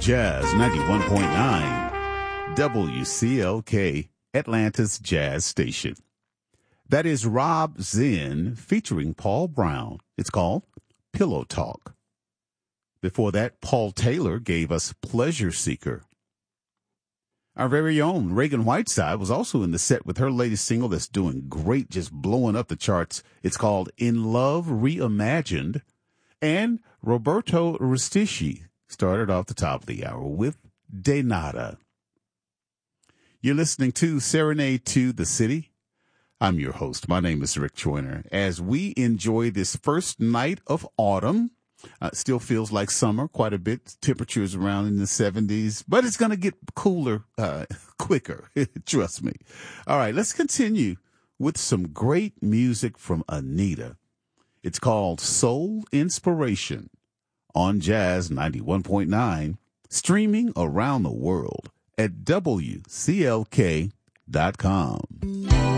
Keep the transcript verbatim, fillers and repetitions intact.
Jazz ninety-one point nine, W C L K, Atlanta's Jazz Station. That is Rob Zinn featuring Paul Brown. It's called Pillow Talk. Before that, Paul Taylor gave us Pleasure Seeker. Our very own Reagan Whiteside was also in the set with her latest single that's doing great, just blowing up the charts. It's called In Love Reimagined. And Roberto Rustici started off the top of the hour with De Nada. You're listening to Serenade to the City. I'm your host. My name is Rick Joyner. As we enjoy this first night of autumn, uh, it still feels like summer quite a bit. Temperatures around in the seventies, but it's going to get cooler uh, quicker. Trust me. All right, let's continue with some great music from Anita. It's called Soul Inspiration on Jazz ninety-one point nine, streaming around the world at W C L K dot com.